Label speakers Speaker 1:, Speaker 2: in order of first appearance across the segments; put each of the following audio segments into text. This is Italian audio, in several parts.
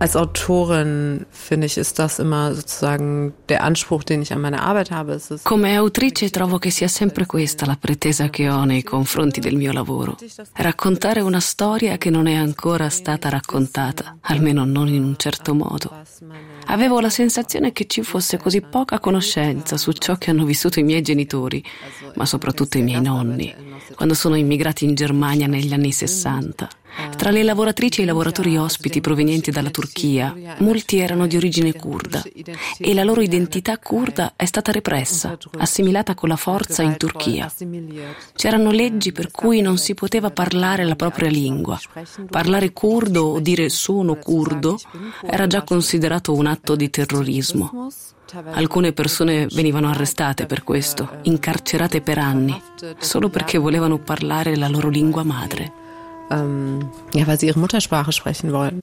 Speaker 1: Als Autorin, finde ich, ist das immer sozusagen der Anspruch, den ich an meine Arbeit habe.
Speaker 2: Come autrice trovo che sia sempre questa la pretesa che ho nei confronti del mio lavoro. Raccontare una storia che non è ancora stata raccontata, almeno non in un certo modo. Avevo la sensazione che ci fosse così poca conoscenza su ciò che hanno vissuto i miei genitori, ma soprattutto i miei nonni, quando sono immigrati in Germania negli anni 60. Tra le lavoratrici e i lavoratori ospiti provenienti dalla Turchia, molti erano di origine curda e la loro identità curda è stata repressa, assimilata con la forza in Turchia. C'erano leggi per cui non si poteva parlare la propria lingua. Parlare curdo o dire sono curdo era già considerato un atto di terrorismo. Alcune persone venivano arrestate per questo, incarcerate per anni, solo perché volevano parlare la loro lingua madre.
Speaker 1: Ja, weil sie ihre Muttersprache sprechen wollten.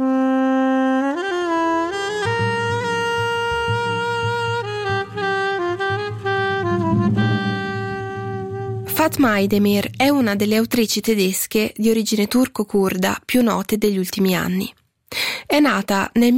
Speaker 3: Fatma Aydemir è una delle autrici tedesche di origine turco-curda più note degli ultimi anni. È nata nel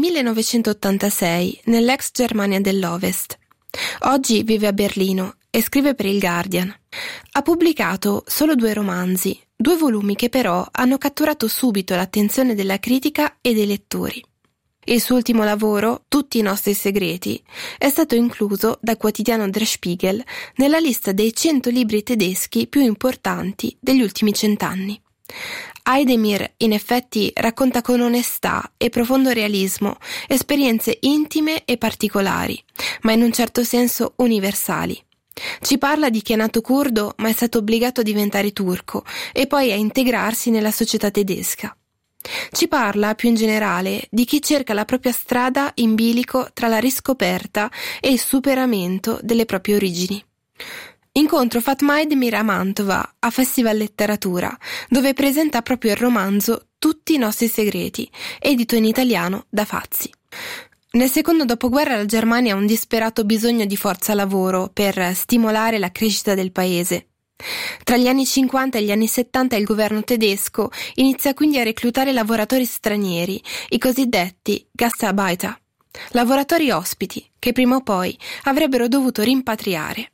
Speaker 3: 1986 nell'ex Germania dell'Ovest. Oggi vive a Berlino e scrive per il Guardian. Ha pubblicato solo 2 romanzi, 2 volumi che però hanno catturato subito l'attenzione della critica e dei lettori. Il suo ultimo lavoro, Tutti i nostri segreti, è stato incluso dal quotidiano Der Spiegel nella lista dei 100 libri tedeschi più importanti degli ultimi 100 anni. Aydemir, in effetti, racconta con onestà e profondo realismo esperienze intime e particolari, ma in un certo senso universali. Ci parla di chi è nato curdo ma è stato obbligato a diventare turco e poi a integrarsi nella società tedesca. Ci parla, più in generale, di chi cerca la propria strada in bilico tra la riscoperta e il superamento delle proprie origini. Incontro Fatma Aydemir a Mantova, a Festival Letteratura, dove presenta proprio il romanzo Tutti i nostri segreti, edito in italiano da Fazzi. Nel secondo dopoguerra la Germania ha un disperato bisogno di forza lavoro per stimolare la crescita del paese. Tra gli anni 50 e gli anni 70 il governo tedesco inizia quindi a reclutare lavoratori stranieri, i cosiddetti Gastarbeiter, lavoratori ospiti che prima o poi avrebbero dovuto rimpatriare.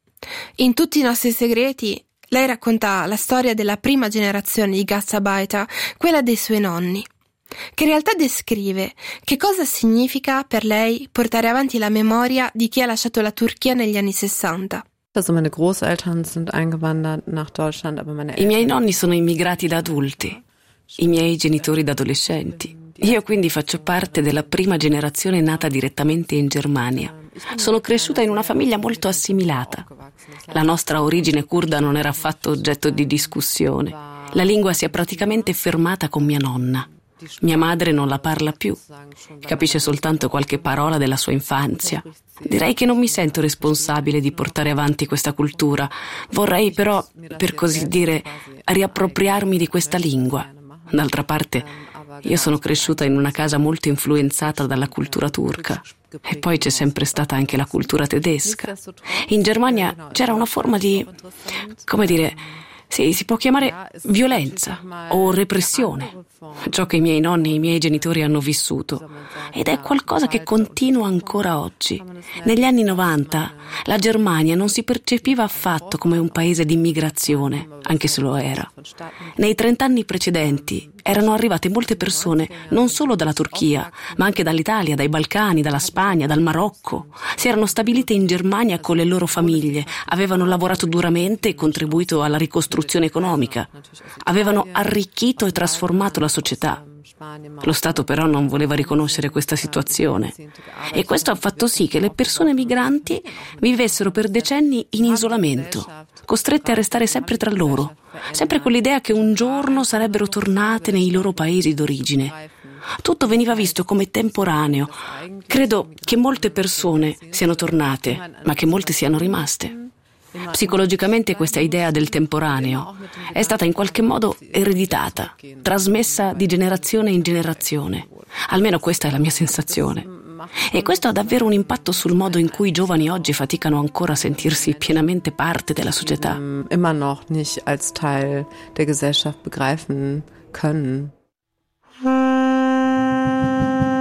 Speaker 3: In Tutti i nostri segreti lei racconta la storia della prima generazione di Gastarbeiter, quella dei suoi nonni, che in realtà descrive che cosa significa per lei portare avanti la memoria di chi ha lasciato la Turchia negli anni 60.
Speaker 1: Meine Großeltern sind eingewandert nach Deutschland, aber meine
Speaker 2: I miei nonni sono immigrati da adulti, i miei genitori da adolescenti. Io quindi faccio parte della prima generazione nata direttamente in Germania. Sono cresciuta in una famiglia molto assimilata. La nostra origine curda non era affatto oggetto di discussione. La lingua si è praticamente fermata con mia nonna. Mia madre non la parla più, capisce soltanto qualche parola della sua infanzia. Direi che non mi sento responsabile di portare avanti questa cultura. Vorrei però, per così dire, riappropriarmi di questa lingua. D'altra parte, io sono cresciuta in una casa molto influenzata dalla cultura turca. E poi c'è sempre stata anche la cultura tedesca. In Germania c'era una forma di, come dire, si può chiamare violenza o repressione, ciò che i miei nonni e i miei genitori hanno vissuto, ed è qualcosa che continua ancora oggi. Negli anni 90 la Germania non si percepiva affatto come un paese di immigrazione, anche se lo era. Nei 30 anni precedenti erano arrivate molte persone non solo dalla Turchia, ma anche dall'Italia, dai Balcani, dalla Spagna, dal Marocco. Si erano stabilite in Germania con le loro famiglie, avevano lavorato duramente e contribuito alla ricostruzione economica, avevano arricchito e trasformato la società. Lo Stato però non voleva riconoscere questa situazione e questo ha fatto sì che le persone migranti vivessero per decenni in isolamento, costrette a restare sempre tra loro, sempre con l'idea che un giorno sarebbero tornate nei loro paesi d'origine. Tutto veniva visto come temporaneo. Credo che molte persone siano tornate, ma che molte siano rimaste. Psicologicamente questa idea del temporaneo è stata in qualche modo ereditata, trasmessa di generazione in generazione. Almeno questa è la mia sensazione. E questo ha davvero un impatto sul modo in cui i giovani oggi faticano ancora a sentirsi pienamente parte della società.
Speaker 1: Immer noch nicht als Teil der Gesellschaft begreifen können.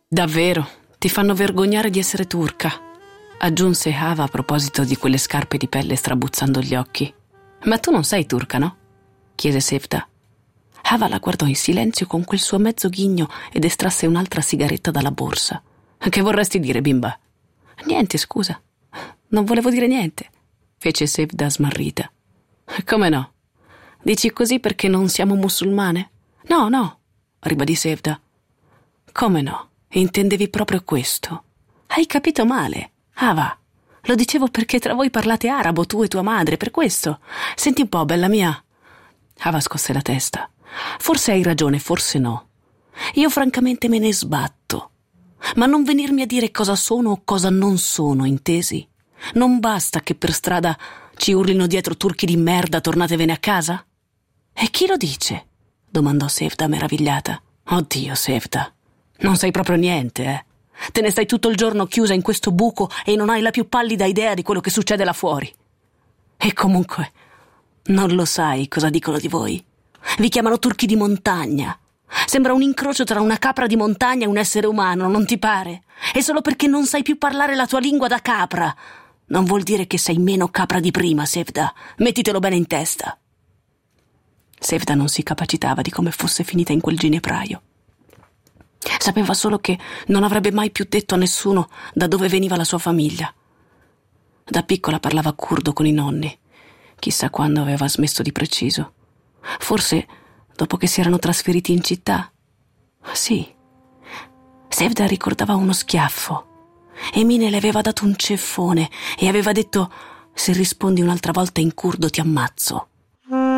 Speaker 2: Davvero, ti fanno vergognare di essere turca, aggiunse Hava a proposito di quelle scarpe di pelle strabuzzando gli occhi. Ma tu non sei turca, no? Chiese Sevda. Hava la guardò in silenzio con quel suo mezzo ghigno ed estrasse un'altra sigaretta dalla borsa. Che vorresti dire, bimba? Niente, scusa. Non volevo dire niente, fece Sevda smarrita. Come no? Dici così perché non siamo musulmane? No, ribadì Sevda. Come no? Intendevi proprio questo? Hai capito male, Hava. Lo dicevo perché tra voi parlate arabo, tu e tua madre, per questo. Senti un po', bella mia. Hava scosse la testa. Forse hai ragione, forse no. Io francamente me ne sbatto. Ma non venirmi a dire cosa sono o cosa non sono, intesi? Non basta che per strada ci urlino dietro turchi di merda, tornatevene a casa? E chi lo dice? Domandò Sevda meravigliata. Oddio, Sevda, non sai proprio niente, eh? Te ne stai tutto il giorno chiusa in questo buco e non hai la più pallida idea di quello che succede là fuori. E comunque, non lo sai cosa dicono di voi? Vi chiamano turchi di montagna. Sembra un incrocio tra una capra di montagna e un essere umano, non ti pare? E solo perché non sai più parlare la tua lingua da capra non vuol dire che sei meno capra di prima, Sevda. Mettitelo bene in testa. Sevda non si capacitava di come fosse finita in quel ginepraio. Sapeva solo che non avrebbe mai più detto a nessuno da dove veniva la sua famiglia. Da piccola parlava curdo con i nonni. Chissà quando aveva smesso di preciso. Forse dopo che si erano trasferiti in città. Sì. Sevda ricordava uno schiaffo. Emine le aveva dato un ceffone e aveva detto: se rispondi un'altra volta in curdo ti ammazzo.